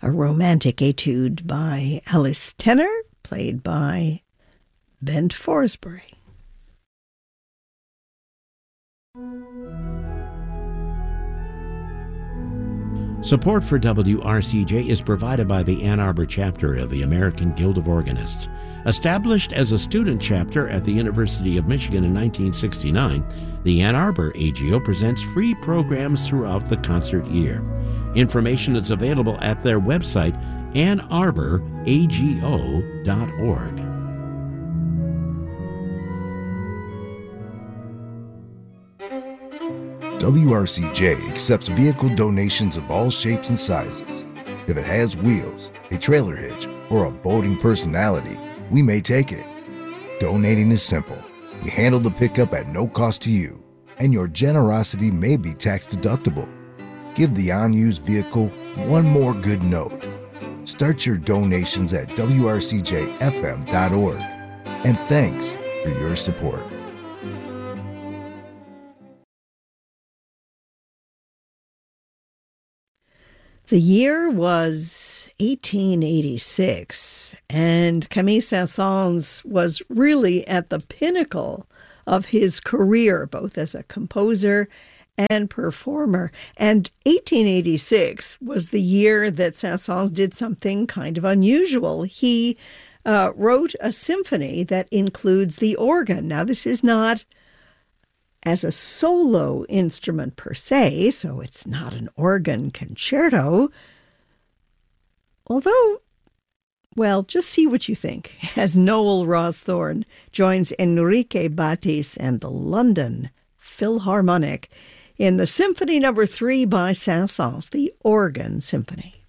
a romantic etude by Alice Tenner, played by Bent Forsberry. Support for WRCJ is provided by the Ann Arbor chapter of the American Guild of Organists. Established as a student chapter at the University of Michigan in 1969, the Ann Arbor AGO presents free programs throughout the concert year. Information is available at their website, annarbораgo.org. WRCJ accepts vehicle donations of all shapes and sizes. If it has wheels, a trailer hitch, or a boating personality, we may take it. Donating is simple. We handle the pickup at no cost to you, and your generosity may be tax deductible. Give the unused vehicle one more good note. Start your donations at wrcjfm.org. And thanks for your support. The year was 1886, and Camille Saint-Saëns was really at the pinnacle of his career, both as a composer and performer. And 1886 was the year that Saint-Saëns did something kind of unusual. He wrote a symphony that includes the organ. Now, this is not as a solo instrument per se, so it's not an organ concerto. Although, well, just see what you think as Noel Rawsthorne joins Enrique Batis and the London Philharmonic in the Symphony No. 3 by Saint-Saëns, the Organ Symphony.